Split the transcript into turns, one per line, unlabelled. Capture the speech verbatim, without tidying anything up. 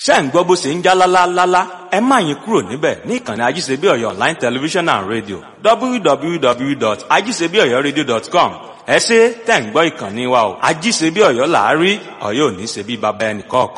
ṣé ń gbọ́ bó ṣe ń já lálálálá, ẹ má yín kúrò níbẹ̀ ní ìkànnì Ajíṣebíọ̀yọ́ Online Television and Radio w w w dot ajíṣebíọ̀yọ́radio dot com. Ẹ ṣé tẹ̀ ń gbọ́ ìkànnì wa o, Ajíṣebíọ̀yọ́ là á rí, Ọ̀yọ́ ò ní ṣe bí baba ẹnìkọ̀ọ̀kan.